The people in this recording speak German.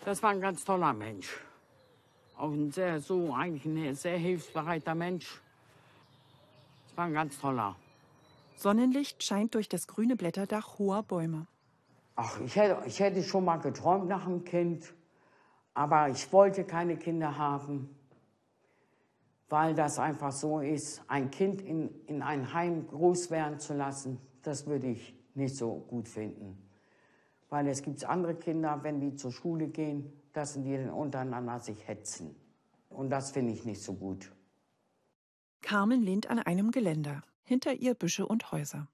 Das war ein ganz toller Mensch. Auch eigentlich ein sehr hilfsbereiter Mensch. Das war ein ganz toller. Sonnenlicht scheint durch das grüne Blätterdach hoher Bäume. Ach, ich hätte schon mal geträumt nach einem Kind, aber ich wollte keine Kinder haben, weil das einfach so ist, ein Kind in ein Heim groß werden zu lassen, das würde ich nicht so gut finden. Weil es gibt andere Kinder, wenn die zur Schule gehen, dass die dann untereinander sich hetzen. Und das finde ich nicht so gut. Carmen lehnt an einem Geländer. Hinter ihr Büsche und Häuser.